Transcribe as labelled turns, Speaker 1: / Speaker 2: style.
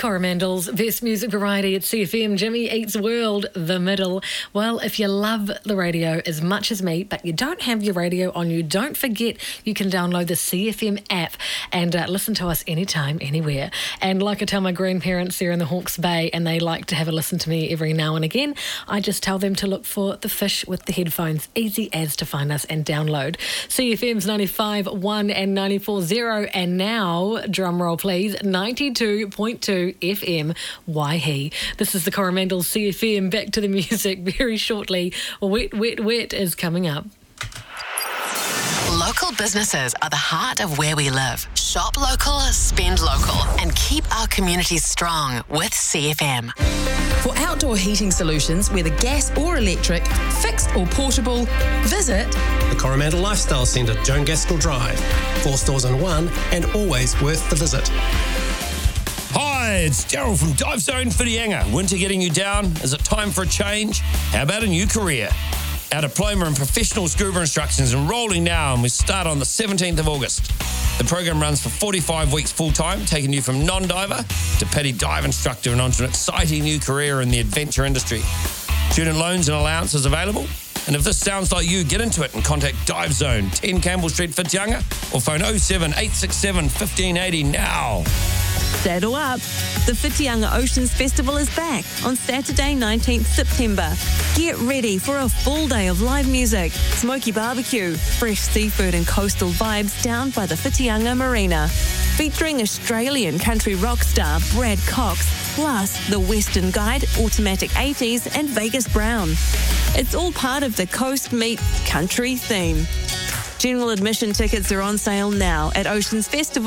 Speaker 1: Coromandel's best music variety at CFM. Jimmy Eats World, the middle. Well, if you love the radio as much as me, but you don't have your radio on you, don't forget you can download the CFM app and listen to us anytime, anywhere. And like I tell my grandparents here in the Hawke's Bay, and they like to have a listen to me every now and again, I just tell them to look for The Fish with the Headphones. Easy as to find us and download. CFM's 95.1 and 94.0, and now, drum roll please, 92.2 FM, Waihi. This is the Coromandel CFM. Back to the music very shortly. Wet, Wet, Wet is coming up.
Speaker 2: Local businesses are the heart of where we live. Shop local, spend local, and keep our communities strong with CFM.
Speaker 3: For outdoor heating solutions, whether gas or electric, fixed or portable, visit
Speaker 4: the Coromandel Lifestyle Centre, Joan Gaskell Drive. 4 stores in one, and always worth the visit.
Speaker 5: Hi, it's Daryl from Dive Zone Whitianga. Winter getting you down? Is it time for a change? How about a new career? Our diploma in professional scuba instruction is enrolling now, and we start on the 17th of August. The program runs for 45 weeks full-time, taking you from non-diver to PADI dive instructor and onto an exciting new career in the adventure industry. Student loans and allowances available. And if this sounds like you, get into it and contact Dive Zone, 10 Campbell Street, Whitianga, or phone 07 867 1580 now.
Speaker 6: Saddle up. The Whitianga Oceans Festival is back on Saturday, 19th September. Get ready for a full day of live music, smoky barbecue, fresh seafood and coastal vibes down by the Whitianga Marina. Featuring Australian country rock star Brad Cox, plus the Western Guide, Automatic 80s and Vegas Brown. It's all part of the Coast Meet Country theme. General admission tickets are on sale now at Oceans Festival.